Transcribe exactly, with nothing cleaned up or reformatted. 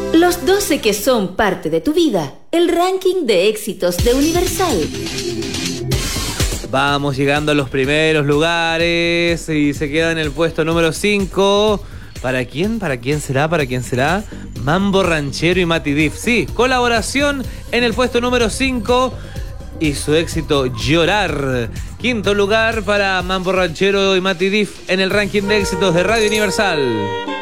Los doce que son parte de tu vida. El ranking de éxitos de Universal. Vamos llegando a los primeros lugares y se queda en el puesto número cinco. ¿Para quién? ¿Para quién será? ¿Para quién será? Mambo Ranchero y Mati Diff. Sí, colaboración en el puesto número cinco y su éxito Llorar. Quinto lugar para Mambo Ranchero y Mati Diff en el ranking de éxitos de Radio Universal.